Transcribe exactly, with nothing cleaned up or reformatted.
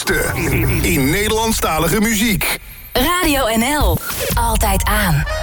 beste in Nederlandstalige muziek. Radio N L. Altijd aan.